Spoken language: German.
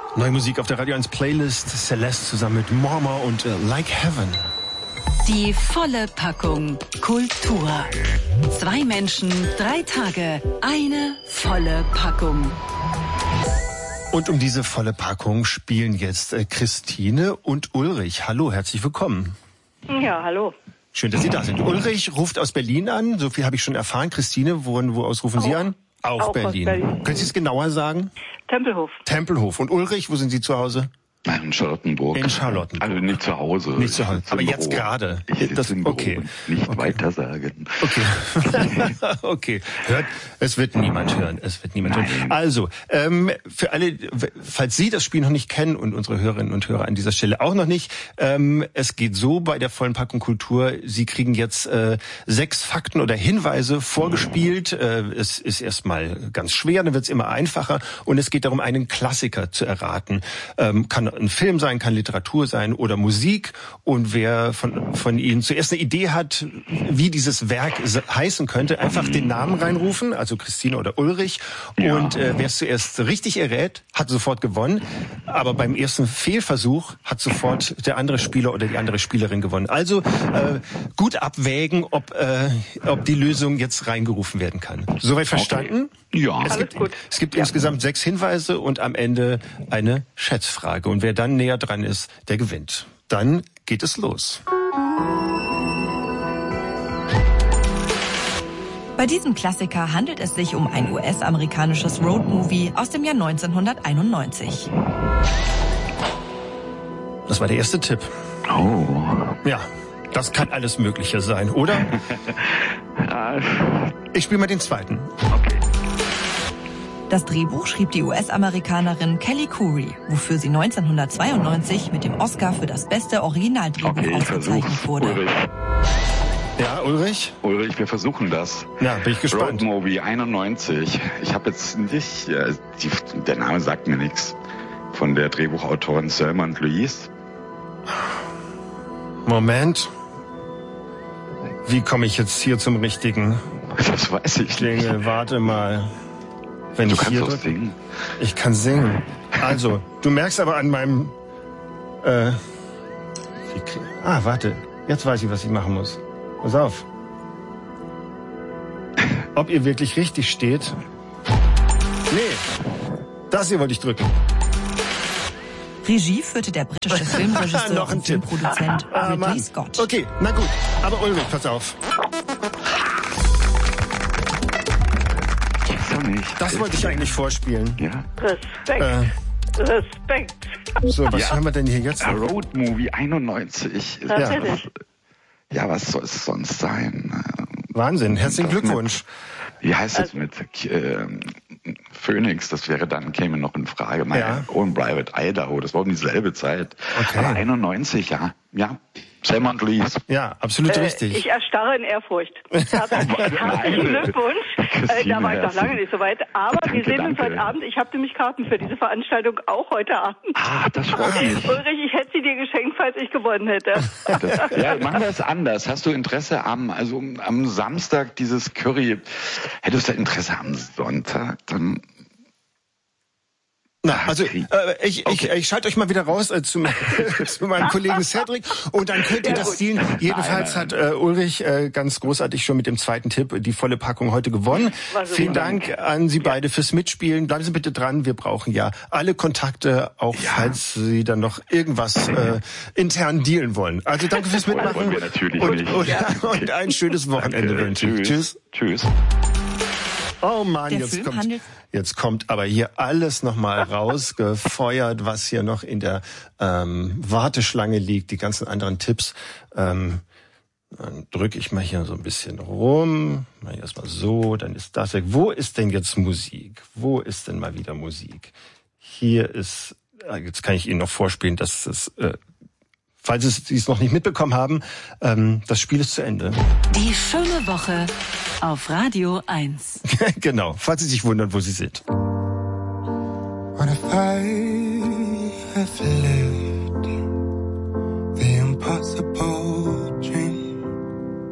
Neue Musik auf der Radio 1 Playlist. Celeste zusammen mit Morma und Like Heaven. Die volle Packung Kultur. 2 Menschen, 3 Tage, eine volle Packung. Und um diese volle Packung spielen jetzt Christine und Ulrich. Hallo, herzlich willkommen. Ja, hallo. Schön, dass Sie da sind. Ulrich ruft aus Berlin an, so viel habe ich schon erfahren. Christine, wo rufen Sie an? Auch Berlin. Können Sie es genauer sagen? Tempelhof. Tempelhof. Und Ulrich, wo sind Sie zu Hause? In Charlottenburg. In Charlottenburg. Also nicht zu Hause. Nicht zu Hause. Aber jetzt gerade. Das okay. Nicht weiter sagen. Okay. Okay. Es wird niemand hören. Hören. Also, für alle, falls Sie das Spiel noch nicht kennen und unsere Hörerinnen und Hörer an dieser Stelle auch noch nicht, es geht so bei der vollen Packung Kultur. Sie kriegen jetzt 6 Fakten oder Hinweise vorgespielt. Es ist erstmal ganz schwer, dann wird es immer einfacher. Und es geht darum, einen Klassiker zu erraten. Kann ein Film sein, kann Literatur sein oder Musik. Und wer von Ihnen zuerst eine Idee hat, wie dieses Werk heißen könnte, einfach den Namen reinrufen, also Christine oder Ulrich. Ja. Und wer es zuerst richtig errät, hat sofort gewonnen. Aber beim ersten Fehlversuch hat sofort der andere Spieler oder die andere Spielerin gewonnen. Also gut abwägen, ob die Lösung jetzt reingerufen werden kann. Soweit verstanden? Okay. Ja. Es gibt insgesamt 6 Hinweise und am Ende eine Schätzfrage. Und wer dann näher dran ist, der gewinnt. Dann geht es los. Bei diesem Klassiker handelt es sich um ein US-amerikanisches Roadmovie aus dem Jahr 1991. Das war der erste Tipp. Oh. Ja, das kann alles Mögliche sein, oder? Ich spiele mal den zweiten. Okay. Das Drehbuch schrieb die US-Amerikanerin Kelly Currie, wofür sie 1992 mit dem Oscar für das beste Originaldrehbuch ausgezeichnet wurde. Ulrich. Ja, Ulrich? Ulrich, wir versuchen das. Ja, bin ich gespannt. Roadmovie 91. Ich habe jetzt nicht, der Name sagt mir nichts. Von der Drehbuchautorin Selma und Louise. Moment. Wie komme ich jetzt hier zum richtigen? Das weiß ich nicht. Warte mal. Wenn du ich kannst hier doch singen. Ich kann singen. Also, du merkst aber an meinem... warte. Jetzt weiß ich, was ich machen muss. Pass auf. Ob ihr wirklich richtig steht? Nee. Das hier wollte ich drücken. Regie führte der britische Filmregisseur Noch ein und Filmproduzent Ridley Scott. Okay, na gut. Aber Ulrich, pass auf. Das wollte ich eigentlich vorspielen. Ja. Respekt. So, was haben wir denn hier jetzt? Roadmovie 91. Ja, was soll es sonst sein? Wahnsinn, herzlichen Glückwunsch. Wie heißt es mit Phoenix? Das käme noch in Frage. Own Private Idaho, das war um dieselbe Zeit. Okay. Aber 91, ja. Selma und Louise. Ja, absolut richtig. Ich erstarre in Ehrfurcht. Herzlichen Glückwunsch. Da war ich noch lange nicht so weit. Aber wir sehen uns heute Abend. Ich habe nämlich Karten für diese Veranstaltung auch heute Abend. Das freut mich. Ulrich, ich hätte sie dir geschenkt, falls ich gewonnen hätte. Machen wir es anders. Hast du Interesse am Samstag dieses Curry? Hättest du Interesse am Sonntag? Dann... Ich schalte euch mal wieder raus zu meinem Kollegen Cedric und dann könnt ihr das zielen. Jedenfalls hat Ulrich ganz großartig schon mit dem zweiten Tipp die volle Packung heute gewonnen. Vielen Dank an Sie beide fürs Mitspielen. Bleiben Sie bitte dran, wir brauchen ja alle Kontakte, auch falls Sie dann noch irgendwas intern dealen wollen. Also danke fürs Mitmachen. Wollen wir natürlich und ein schönes Wochenende wünsche ich. Tschüss. Oh Mann, jetzt kommt aber hier alles nochmal rausgefeuert, was hier noch in der Warteschlange liegt, die ganzen anderen Tipps. Dann drücke ich mal hier so ein bisschen rum, mal erstmal so, dann ist das weg. Wo ist denn jetzt Musik? Wo ist denn mal wieder Musik? Hier ist, jetzt kann ich Ihnen noch vorspielen, dass es... Falls Sie es noch nicht mitbekommen haben, das Spiel ist zu Ende. Die schöne Woche auf Radio 1. Genau, falls Sie sich wundern, wo Sie sind. What if I have lived